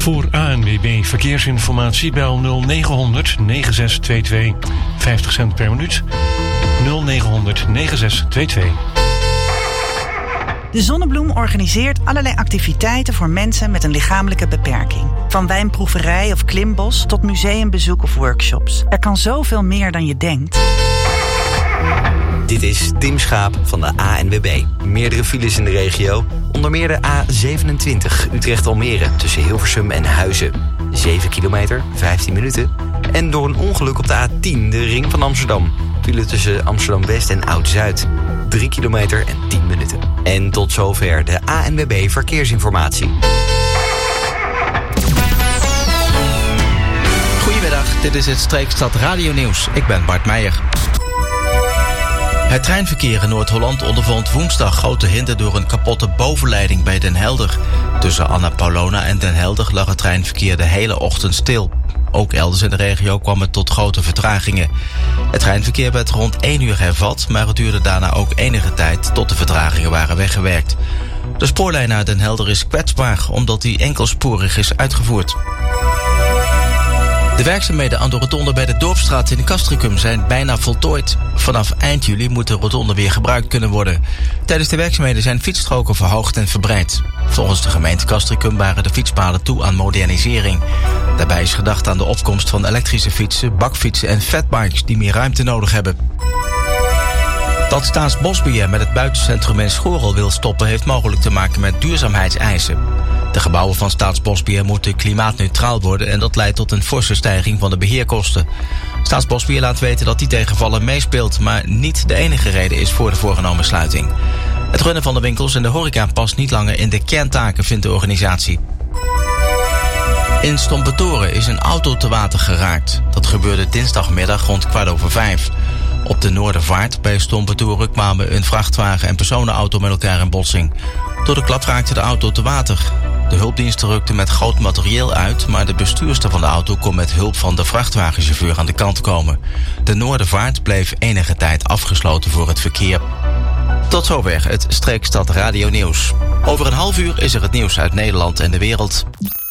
Voor ANWB Verkeersinformatie bel 0900 9622. 50 cent per minuut. 0900 9622. De Zonnebloem organiseert allerlei activiteiten voor mensen met een lichamelijke beperking. Van wijnproeverij of klimbos tot museumbezoek of workshops. Er kan zoveel meer dan je denkt. Dit is Tim Schaap van de ANWB. Meerdere files in de regio. Onder meer de A27 Utrecht-Almere tussen Hilversum en Huizen. 7 kilometer, 15 minuten. En door een ongeluk op de A10, de ring van Amsterdam. File tussen Amsterdam-West en Oud-Zuid. 3 kilometer en 10 minuten. En tot zover de ANWB Verkeersinformatie. Goedemiddag, dit is het Streekstad Radio Nieuws. Ik ben Bart Meijer. Het treinverkeer in Noord-Holland ondervond woensdag grote hinder door een kapotte bovenleiding bij Den Helder. Tussen Anna Paulona en Den Helder lag het treinverkeer de hele ochtend stil. Ook elders in de regio kwam het tot grote vertragingen. Het treinverkeer werd rond 1 uur hervat, maar het duurde daarna ook enige tijd tot de vertragingen waren weggewerkt. De spoorlijn naar Den Helder is kwetsbaar omdat die enkelsporig is uitgevoerd. De werkzaamheden aan de rotonde bij de Dorpsstraat in Castricum zijn bijna voltooid. Vanaf eind juli moet de rotonde weer gebruikt kunnen worden. Tijdens de werkzaamheden zijn fietsstroken verhoogd en verbreid. Volgens de gemeente Castricum waren de fietspaden toe aan modernisering. Daarbij is gedacht aan de opkomst van elektrische fietsen, bakfietsen en fatbikes die meer ruimte nodig hebben. Dat Staatsbosbeheer met het buitencentrum in Schorel wil stoppen heeft mogelijk te maken met duurzaamheidseisen. De gebouwen van Staatsbosbeheer moeten klimaatneutraal worden en dat leidt tot een forse stijging van de beheerkosten. Staatsbosbeheer laat weten dat die tegenvallen meespeelt, maar niet de enige reden is voor de voorgenomen sluiting. Het runnen van de winkels en de horeca past niet langer in de kerntaken, vindt de organisatie. In Stompetoren is een auto te water geraakt. Dat gebeurde dinsdagmiddag rond 5:15. Op de Noordervaart bij Stompetoren kwamen een vrachtwagen en personenauto met elkaar in botsing. Door de klap raakte de auto te water. De hulpdiensten rukten met groot materieel uit, maar de bestuurster van de auto kon met hulp van de vrachtwagenchauffeur aan de kant komen. De Noordervaart bleef enige tijd afgesloten voor het verkeer. Tot zover het Streekstad Radio Nieuws. Over een half uur is er het nieuws uit Nederland en de wereld.